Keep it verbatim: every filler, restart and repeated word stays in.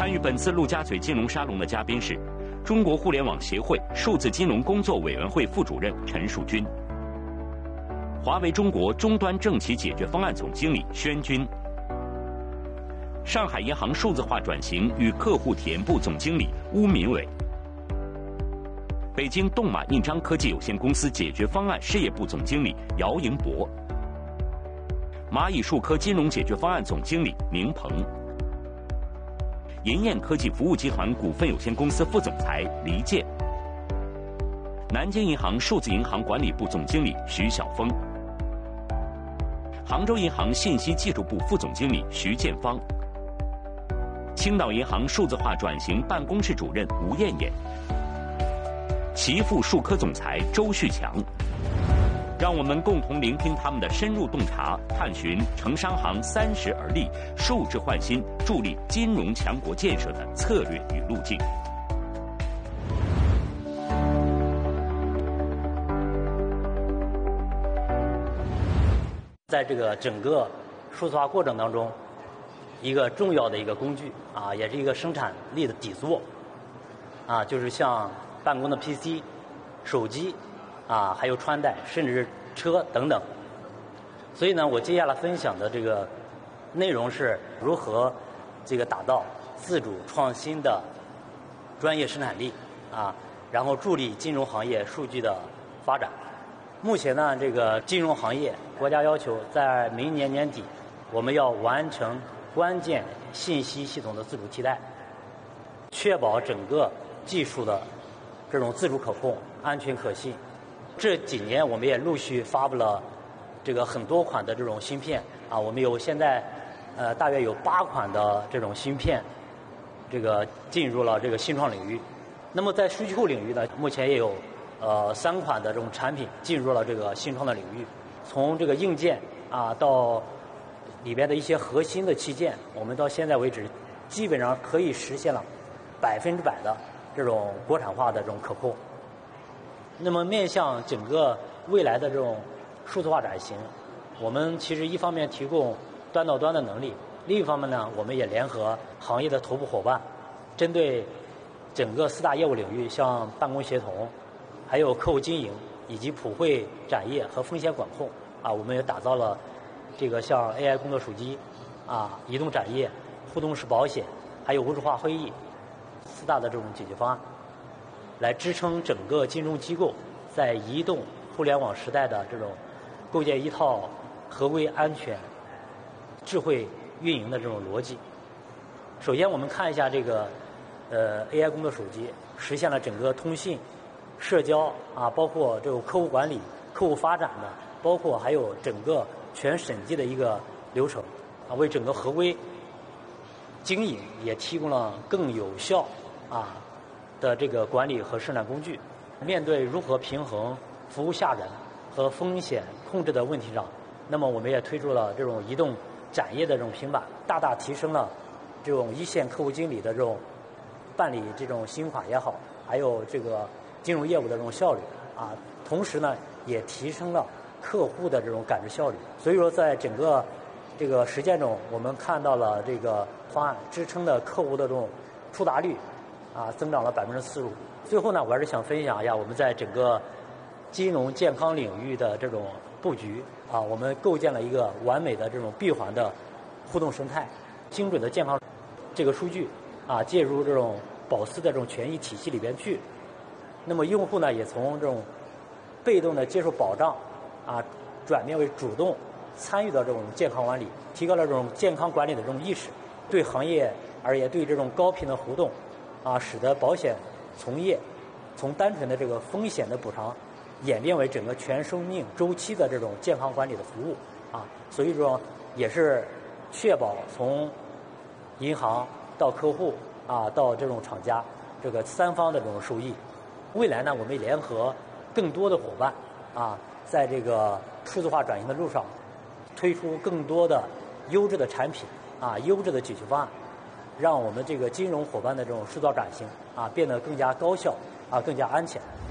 参与本次陆家嘴金融沙龙的嘉宾是中国互联网协会数字金融工作委员会副主任陈树军，华为中国终端政企解决方案总经理宣军，上海银行数字化转型与客户体验部总经理邬民伟，北京动马印章科技有限公司解决方案事业部总经理姚迎博，蚂蚁数科金融解决方案总经理宁鹏，银燕科技服务集团股份有限公司副总裁黎健，南京银行数字银行管理部总经理徐晓峰，杭州银行信息技术部副总经理徐建芳，青岛银行数字化转型办公室主任吴艳艳，奇富数科总裁周旭强。让我们共同聆听他们的深入洞察，探寻城商行三十而立、数字焕新、助力金融强国建设的策略与路径。 在这个整个数字化过程当中，一个重要的一个工具啊，也是一个生产力的底座啊，就是像办公的 P C、手机啊，还有穿戴，甚至是车等等。所以呢，我接下来分享的这个内容是如何这个打造自主创新的专业生产力啊，然后助力金融行业数据的发展。目前呢，这个金融行业国家要求在明年年底，我们要完成关键信息系统的自主替代，确保整个技术的这种自主可控、安全可信。这几年我们也陆续发布了这个很多款的这种芯片啊，我们有现在呃大约有八款的这种芯片，这个进入了这个新创领域。那么在数据库领域呢，目前也有呃三款的这种产品进入了这个新创的领域。从这个硬件啊到里边的一些核心的器件，我们到现在为止基本上可以实现了百分之百的这种国产化的这种可控。那么面向整个未来的这种数字化转型，我们其实一方面提供端到端的能力，另一方面呢，我们也联合行业的头部伙伴，针对整个四大业务领域，像办公协同、还有客户经营以及普惠展业和风险管控啊，我们也打造了这个像 A I 工作手机啊、移动展业、互动式保险，还有无纸化会议四大的这种解决方案，来支撑整个金融机构在移动互联网时代的这种构建一套合规、安全、智慧运营的这种逻辑。首先，我们看一下这个呃 A I 工作手机实现了整个通信、社交啊，包括这个客户管理、客户发展的，包括还有整个全审计的一个流程啊，为整个合规经营也提供了更有效啊的这个管理和生产工具。面对如何平衡服务下人和风险控制的问题上，那么我们也推出了这种移动展业的这种平板，大大提升了这种一线客户经理的这种办理这种信用卡也好，还有这个金融业务的这种效率啊，同时呢也提升了客户的这种感知效率。所以说，在整个这个实践中，我们看到了这个方案支撑的客户的这种触达率啊增长了百分之四十五。最后呢，我还是想分享一下我们在整个金融健康领域的这种布局啊，我们构建了一个完美的这种闭环的互动生态，精准的健康这个数据啊介入这种保司的这种权益体系里边去。那么用户呢也从这种被动的接受保障啊转变为主动参与到这种健康管理，提高了这种健康管理的这种意识。对行业而言，对这种高频的互动啊，使得保险从业从单纯的这个风险的补偿演变为整个全生命周期的这种健康管理的服务啊，所以说也是确保从银行到客户啊到这种厂家这个三方的这种受益。未来呢，我们联合更多的伙伴啊，在这个数字化转型的路上，推出更多的优质的产品啊，优质的解决方案，让我们这个金融伙伴的这种数字化转型啊变得更加高效啊，更加安全。